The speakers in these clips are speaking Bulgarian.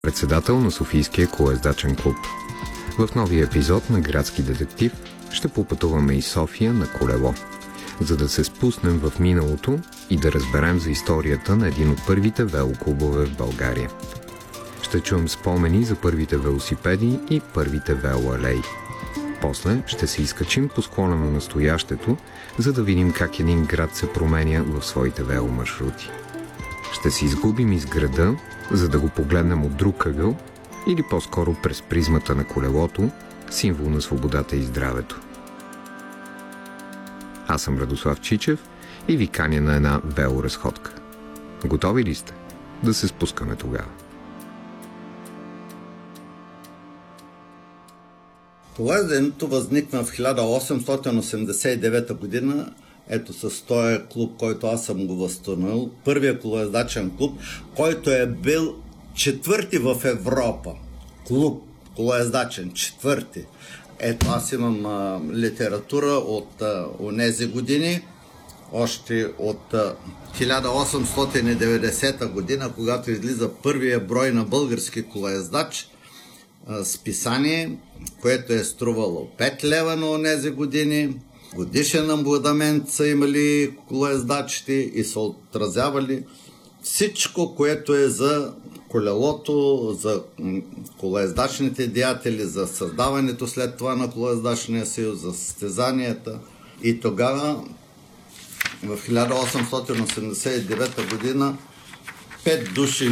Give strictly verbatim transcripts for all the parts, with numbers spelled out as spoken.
Председател на Софийския колездачен клуб. В новия епизод на Градски детектив ще попътуваме из София на колело, за да се спуснем в миналото и да разберем за историята на един от първите велоклубове в България. Ще чуем спомени за първите велосипеди и първите велоалеи. После ще се изкачим по склона на настоящето, за да видим как един град се променя в своите веломаршрути. Ще се изгубим из града, за да го погледнем от друг ъгъл или по-скоро през призмата на колелото, символ на свободата и здравето. Аз съм Радослав Чичев и ви каня на една велоразходка. Готови ли сте? Да се спускаме тогава. Колезденето възникна в хиляда осемстотин осемдесет и девета година. Ето с този клуб, който аз съм го възстановил. Първият колездачен клуб, който е бил четвърти в Европа. Клуб колездачен, четвърти. Ето аз имам а, литература от а, онези години, още от а, хиляда осемстотин и деветдесета година, когато излиза първия брой на български колездач, а, с писание, което е струвало пет лева на онези години. Годишен абонамент са имали колездачите и са отразявали всичко, което е за колелото, за колездачните деятели, за създаването след това на колездачния съюз, за състезанията. И тогава, в хиляда осемстотин осемдесет и девета година, пет души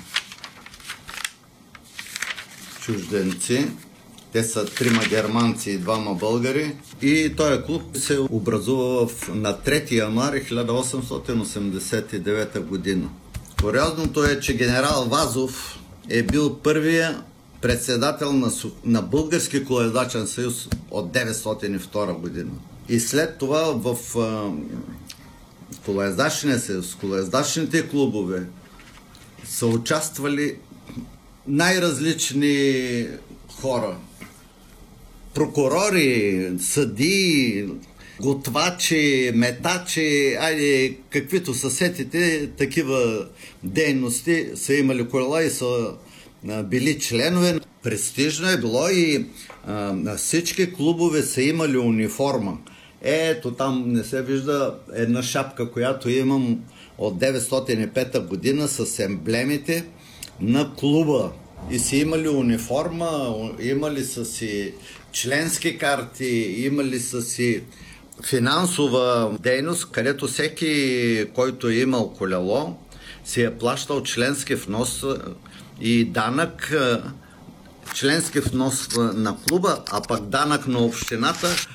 чужденци, те са трима германци и двама българи. И този клуб се образува в, на трети януари хиляда осемстотин осемдесет и девета година. Куриозното е, че генерал Вазов е бил първия председател на, на Български колездачен съюз от деветстотин и втора година. И след това в а, колездачния съюз, колездачните клубове са участвали най-различни хора. Прокурори, съдии, готвачи, метачи, айде, каквито са сетите, такива дейности са имали колела и са а, били членове. Престижно е било и а, всички клубове са имали униформа. Ето там не се вижда една шапка, която имам от деветстотин и пета година с емблемите на клуба. И си имали униформа, имали са си членски карти, имали са си финансова дейност, където всеки, който е имал колело, си е плащал членски внос и данък, членски внос на клуба, а пък данък на общината